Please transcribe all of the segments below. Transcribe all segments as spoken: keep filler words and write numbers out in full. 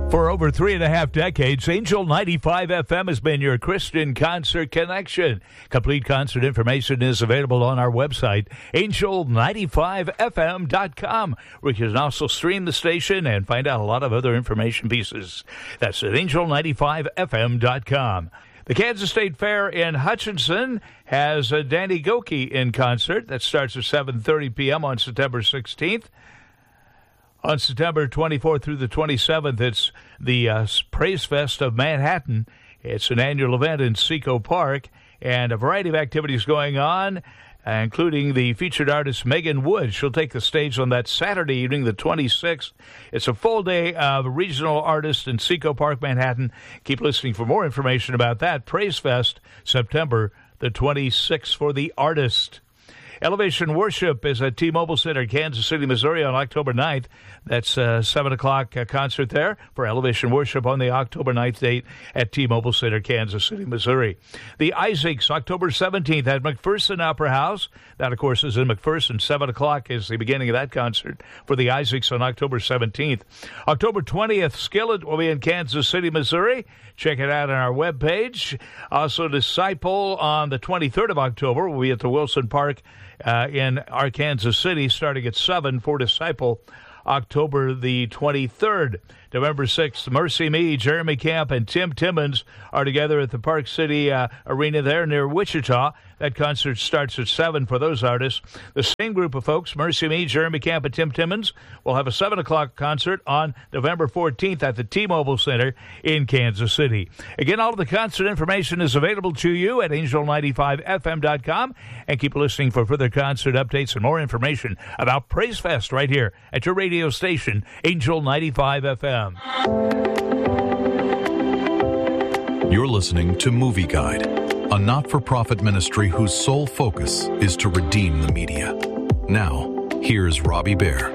For over three and a half decades, Angel ninety-five F M has been your Christian concert connection. Complete concert information is available on our website, angel ninety-five f m dot com, where you can also stream the station and find out a lot of other information pieces. That's at angel ninety-five f m dot com. The Kansas State Fair in Hutchinson has uh, Danny Gokey in concert. That starts at seven thirty p.m. on September sixteenth. On September twenty-fourth through the twenty-seventh, it's the uh, Praise Fest of Manhattan. It's an annual event in Seco Park, and a variety of activities going on, including the featured artist Megan Wood. She'll take the stage on that Saturday evening, the twenty-sixth. It's a full day of regional artists in Seco Park, Manhattan. Keep listening for more information about that. Praise Fest, September the twenty-sixth for the artist. Elevation Worship is at T-Mobile Center, Kansas City, Missouri on October ninth. That's a seven o'clock uh, concert there for Elevation Worship on the October ninth date at T-Mobile Center, Kansas City, Missouri. The Isaacs, October seventeenth at McPherson Opera House. That, of course, is in McPherson. seven o'clock is the beginning of that concert for the Isaacs on October seventeenth. October twentieth, Skillet will be in Kansas City, Missouri. Check it out on our webpage. Also, Disciple on the twenty-third of October will be at the Wilson Park Uh, in Arkansas City, starting at seven for Disciple, October the twenty-third. November sixth, Mercy Me, Jeremy Camp, and Tim Timmons are together at the Park City uh, Arena there near Wichita. That concert starts at seven for those artists. The same group of folks, Mercy Me, Jeremy Camp, and Tim Timmons, will have a seven o'clock concert on November fourteenth at the T-Mobile Center in Kansas City. Again, all of the concert information is available to you at angel ninety-five f m dot com. And keep listening for further concert updates and more information about Praise Fest right here at your radio station, Angel ninety-five F M. You're listening to Movie Guide, a not-for-profit ministry whose sole focus is to redeem the media. Now, here's Robbie Bear.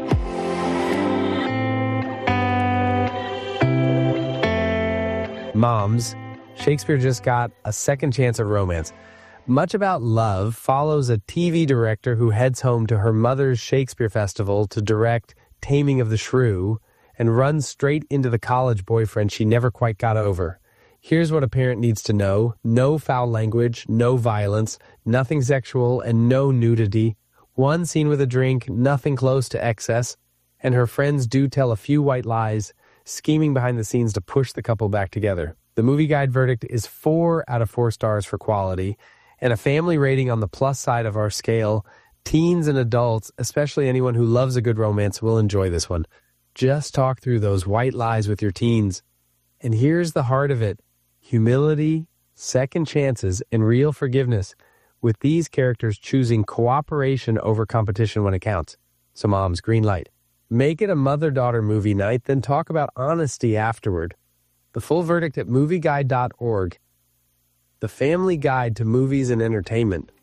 Moms, Shakespeare just got a second chance at romance. Much About Love follows a T V director who heads home to her mother's Shakespeare festival to direct Taming of the Shrew and runs straight into the college boyfriend she never quite got over. Here's what a parent needs to know. No foul language, no violence, nothing sexual, and no nudity. One scene with a drink, nothing close to excess. And her friends do tell a few white lies, scheming behind the scenes to push the couple back together. The Movie Guide verdict is four out of four stars for quality, and a family rating on the plus side of our scale. Teens and adults, especially anyone who loves a good romance, will enjoy this one. Just talk through those white lies with your teens. And here's the heart of it. Humility, second chances, and real forgiveness, with these characters choosing cooperation over competition when it counts. So moms, green light. Make it a mother-daughter movie night, then talk about honesty afterward. The full verdict at movie guide dot org. The family guide to movies and entertainment.